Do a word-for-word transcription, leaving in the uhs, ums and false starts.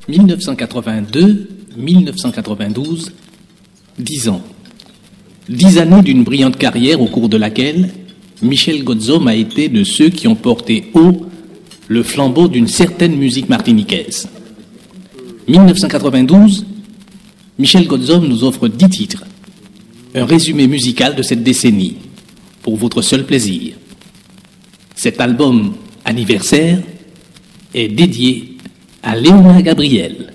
mille neuf cent quatre-vingt-deux à mille neuf cent quatre-vingt-douze, dix ans. Dix années d'une brillante carrière au cours de laquelle Michel Godzom a été de ceux qui ont porté haut le flambeau d'une certaine musique martiniquaise. mille neuf cent quatre-vingt-douze, Michel Godzom nous offre dix titres, un résumé musical de cette décennie, pour votre seul plaisir. Cet album anniversaire est dédié à Léona Gabriel.